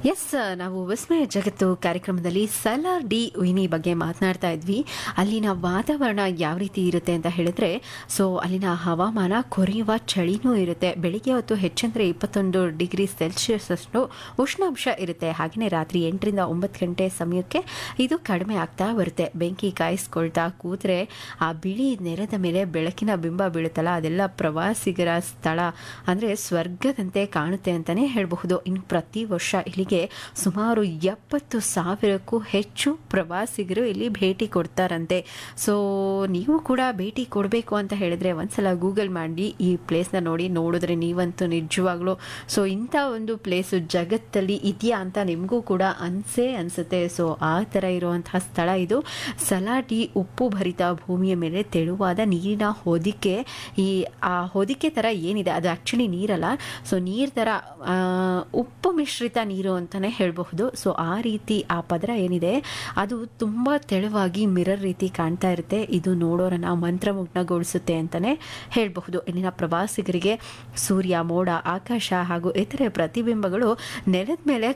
S, ನಾವು ವಿಸ್ಮಯ ಜಗತ್ತು ಕಾರ್ಯಕ್ರಮದಲ್ಲಿ ಸಲಾರ್ ಡಿ ಉಯ್ನಿ ಬಗ್ಗೆ ಮಾತನಾಡ್ತಾ ಇದ್ವಿ. ಅಲ್ಲಿನ ವಾತಾವರಣ ಯಾವ ರೀತಿ ಇರುತ್ತೆ ಅಂತ ಹೇಳಿದ್ರೆ, ಸೊ ಅಲ್ಲಿನ ಹವಾಮಾನ ಕೊರೆಯುವ ಚಳಿನೂ ಇರುತ್ತೆ. ಬೆಳಿಗ್ಗೆ ಹೊತ್ತು ಹೆಚ್ಚಂದ್ರೆ 21 ಡಿಗ್ರಿ ಸೆಲ್ಸಿಯಸ್ ಅಷ್ಟು ಉಷ್ಣಾಂಶ ಇರುತ್ತೆ. ಹಾಗೆಯೇ ರಾತ್ರಿ 8 ರಿಂದ 9 ಗಂಟೆ ಸಮಯಕ್ಕೆ ಇದು ಕಡಿಮೆ ಆಗ್ತಾ ಬರುತ್ತೆ. ಬೆಂಕಿ ಕಾಯಿಸ್ಕೊಳ್ತಾ ಕೂತ್ರೆ ಆ ಬಿಳಿ ನೆಲದ ಮೇಲೆ ಬೆಳಕಿನ ಬಿಂಬ ಬೀಳುತ್ತಲ್ಲ, ಅದೆಲ್ಲ ಪ್ರವಾಸಿಗರ ಸ್ಥಳ ಅಂದರೆ ಸ್ವರ್ಗದಂತೆ ಕಾಣುತ್ತೆ ಅಂತಲೇ ಹೇಳಬಹುದು. ಇನ್ನು ಪ್ರತಿ ವರ್ಷ ಇಲ್ಲಿಗೆ ಸುಮಾರು 70,000ಕ್ಕೂ ಹೆಚ್ಚು ಪ್ರವಾಸಿಗರು ಇಲ್ಲಿ ಭೇಟಿ ಕೊಡ್ತಾರಂತೆ. ಸೊ ನೀವು ಕೂಡ ಭೇಟಿ ಕೊಡಬೇಕು ಅಂತ ಹೇಳಿದ್ರೆ ಒಂದ್ಸಲ ಗೂಗಲ್ ಮಾಡಿ ಈ ಪ್ಲೇಸ್ನ ನೋಡಿದ್ರೆ ನೀವಂತೂ ನಿಜವಾಗ್ಲೂ ಸೊ ಇಂಥ ಒಂದು ಪ್ಲೇಸು ಜಗತ್ತಲ್ಲಿ ಇದೆಯಾ ಅಂತ ನಿಮಗೂ ಕೂಡ ಅನ್ಸುತ್ತೆ. ಸೊ ಆ ಥರ ಇರುವಂತಹ ಸ್ಥಳ ಇದು. ಸಲಾಟಿ ಉಪ್ಪು ಭರಿತ ಭೂಮಿಯ ಮೇಲೆ ತೆಳುವಾದ ನೀರಿನ ಹೊದಿಕೆ. ಆ ಹೊದಿಕೆ ಥರ ಏನಿದೆ ಅದು ಆ್ಯಕ್ಚುಲಿ ನೀರಲ್ಲ, ಸೊ ನೀರು ಥರ ಉಪ್ಪು ಮಿಶ್ರಿತ ನೀರು ಅಂತಲೇ ಹೇಳಬಹುದು. ಸೊ ಆ ರೀತಿ ಆ ಪದರ ಏನಿದೆ ಅದು ತುಂಬ ತೆಳುವಾಗಿ ಮಿರರ್ ರೀತಿ ಕಾಣ್ತಾ ಇರುತ್ತೆ. ಇದು ನೋಡೋರನ್ನ ಮಂತ್ರಮುಗ್ನಗೊಳಿಸುತ್ತೆ ಅಂತಲೇ ಹೇಳಬಹುದು. ಇಲ್ಲಿನ ಪ್ರವಾಸಿಗರಿಗೆ ಸೂರ್ಯ, ಮೋಡ, ಆಕಾಶ ಹಾಗೂ ಇತರೆ ಪ್ರತಿಬಿಂಬಗಳು ನೆಲದ ಮೇಲೆ